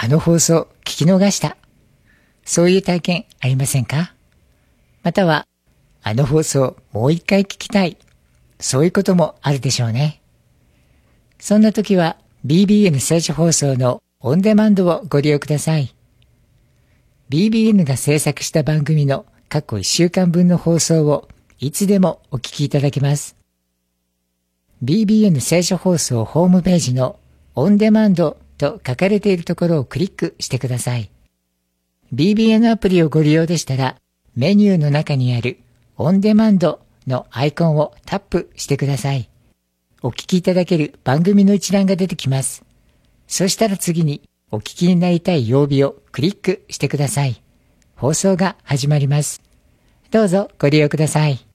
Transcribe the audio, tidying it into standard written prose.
あの放送聞き逃した。そういう体験ありませんか？または、あの放送もう一回聞きたい。そういうこともあるでしょうね。そんな時は BBN 聖書放送のオンデマンドをご利用ください。BBN が制作した番組の過去1週間分の放送をいつでもお聞きいただけます。BBN 聖書放送ホームページのオンデマンドと書かれているところをクリックしてください。BBN アプリをご利用でしたら、メニューの中にあるオンデマンドのアイコンをタップしてください。お聞きいただける番組の一覧が出てきます。そしたら次にお聞きになりたい曜日をクリックしてください。放送が始まります。どうぞご利用ください。